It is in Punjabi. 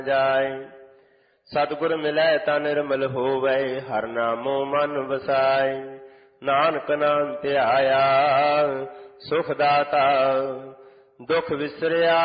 ਜਾਏ। ਸਤਿਗੁਰ ਮਿਲੈ ਤਾ ਨਿਰਮਲ ਹੋਵੈ, ਹਰਿ ਨਾਮੋ ਮਨ ਵਸਾਏ। ਨਾਨਕ ਨਾਮ ਧਿਆਇਆ ਸੁਖ ਦਾਤਾ, ਦੁਖ ਵਿਸਰਿਆ